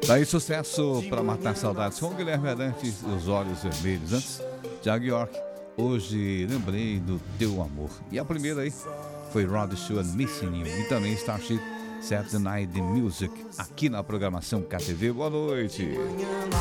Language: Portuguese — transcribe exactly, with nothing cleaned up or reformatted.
Daí sucesso para matar saudades com Guilherme Arantes e os Olhos Vermelhos. Antes, Thiago York, hoje lembrei do teu amor. E a primeira aí foi Rod Stewart, Missing You. E também Starship, Saturday Night Music, aqui na programação K T V. Boa noite.